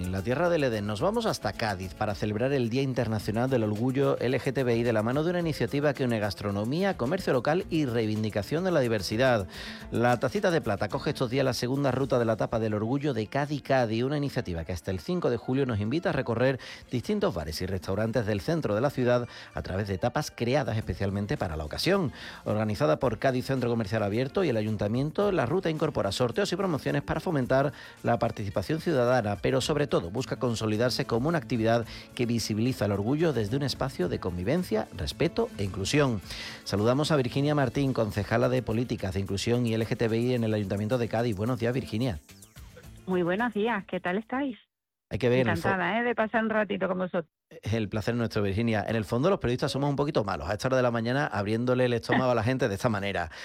Jaén, la tierra del Edén. Nos vamos hasta Cádiz para celebrar el Día Internacional del Orgullo LGTBI de la mano de una iniciativa que une gastronomía, comercio local y reivindicación de la diversidad. La Tacita de Plata coge estos días la segunda ruta de la etapa del orgullo de Cádiz, una iniciativa que hasta el 5 de julio nos invita a recorrer distintos bares y restaurantes del centro de la ciudad a través de etapas creadas especialmente para la ocasión. Organizada por Cádiz Centro Comercial Abierto y el Ayuntamiento, la ruta incorpora sorteos y promociones para fomentar la participación ciudadana, pero sobre todo busca consolidarse como una actividad que visibiliza el orgullo desde un espacio de convivencia, respeto e inclusión. Saludamos a Virginia Martín, concejala de Políticas de Inclusión y LGTBI en el Ayuntamiento de Cádiz. Buenos días, Virginia. Muy buenos días, ¿qué tal estáis? Hay que ver, Encantada, de pasar un ratito con vosotros. el placer nuestro, Virginia. En el fondo los periodistas somos un poquito malos a esta hora de la mañana abriéndole el estómago a la gente de esta manera.